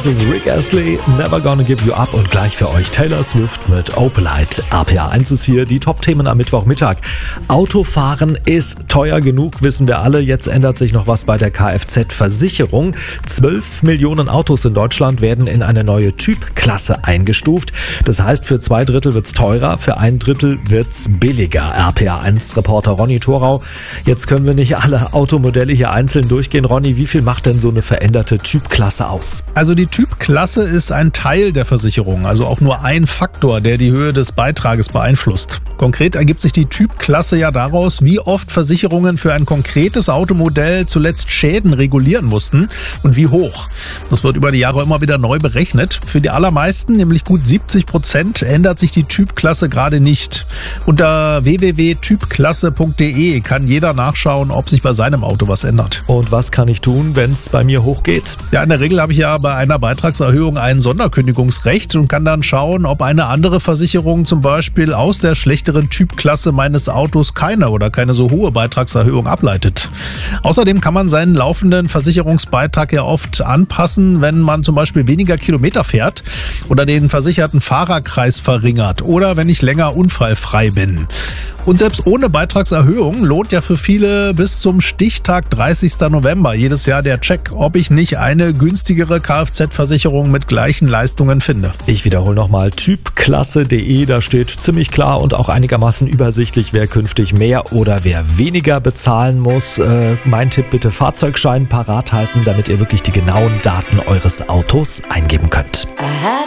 Das ist Rick Astley, Never Gonna Give You Up und gleich für euch Taylor Swift mit Opalite. RPA 1 ist hier, die Top-Themen am Mittwochmittag. Autofahren ist teuer genug, wissen wir alle. Jetzt ändert sich noch was bei der Kfz-Versicherung. 12 Millionen Autos in Deutschland werden in eine neue Typklasse eingestuft. Das heißt, für 2/3 wird's teurer, für 1/3 wird's billiger. RPA 1 Reporter Ronny Thorau. Jetzt können wir nicht alle Automodelle hier einzeln durchgehen. Ronny, wie viel macht denn so eine veränderte Typklasse aus? Also die Typklasse ist ein Teil der Versicherung, also auch nur ein Faktor, der die Höhe des Beitrages beeinflusst. Konkret ergibt sich die Typklasse ja daraus, wie oft Versicherungen für ein konkretes Automodell zuletzt Schäden regulieren mussten und wie hoch. Das wird über die Jahre immer wieder neu berechnet. Für die allermeisten, nämlich gut 70%, ändert sich die Typklasse gerade nicht. Unter www.typklasse.de kann jeder nachschauen, ob sich bei seinem Auto was ändert. Und was kann ich tun, wenn es bei mir hochgeht? Ja, in der Regel habe ich ja bei einer Beitragserhöhung ein Sonderkündigungsrecht und kann dann schauen, ob eine andere Versicherung zum Beispiel aus der schlechteren Typklasse meines Autos keine so hohe Beitragserhöhung ableitet. Außerdem kann man seinen laufenden Versicherungsbeitrag ja oft anpassen, wenn man zum Beispiel weniger Kilometer fährt oder den versicherten Fahrerkreis verringert oder wenn ich länger unfallfrei bin. Und selbst ohne Beitragserhöhung lohnt ja für viele bis zum Stichtag 30. November jedes Jahr der Check, ob ich nicht eine günstigere Kfz-Versicherung mit gleichen Leistungen finde. Ich wiederhole nochmal typklasse.de, da steht ziemlich klar und auch einigermaßen übersichtlich, wer künftig mehr oder wer weniger bezahlen muss. Mein Tipp, bitte Fahrzeugschein parat halten, damit ihr wirklich die genauen Daten eures Autos eingeben könnt.